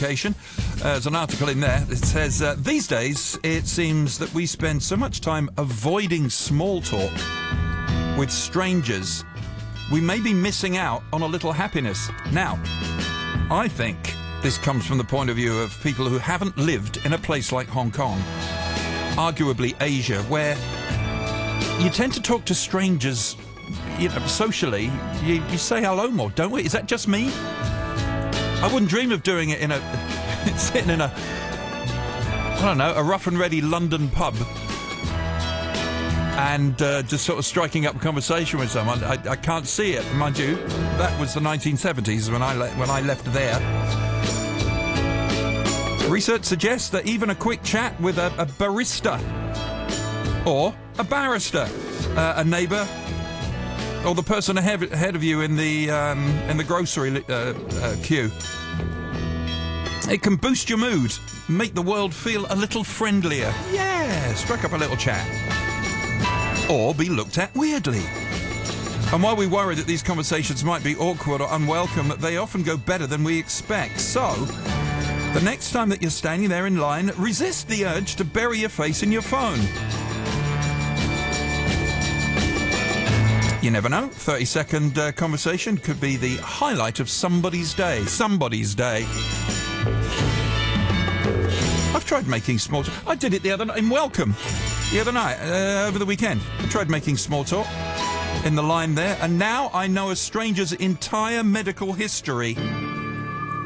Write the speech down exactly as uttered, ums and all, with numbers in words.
education. Uh, there's an article in there that says, uh, these days it seems that we spend so much time avoiding small talk with strangers, we may be missing out on a little happiness. Now, I think this comes from the point of view of people who haven't lived in a place like Hong Kong, arguably Asia, where you tend to talk to strangers, you know, socially. You, you say hello more, don't we? Is that just me? I wouldn't dream of doing it in a... sitting in a... I don't know, a rough and ready London pub and uh, just sort of striking up a conversation with someone. I, I can't see it, mind you. That was the nineteen seventies when I, le- when I left there. Research suggests that even a quick chat with a, a barista or a barrister, uh, a neighbour, or the person ahead, ahead of you in the um, in the grocery uh, uh, queue, it can boost your mood, make the world feel a little friendlier. Yeah, strike up a little chat. Or be looked at weirdly. And while we worry that these conversations might be awkward or unwelcome, they often go better than we expect. So, the next time that you're standing there in line, resist the urge to bury your face in your phone. You never know, thirty-second uh, conversation could be the highlight of somebody's day. Somebody's day. I've tried making small talk. I did it the other night in Welcome. The other night, uh, over the weekend. I tried making small talk in the line there, and now I know a stranger's entire medical history.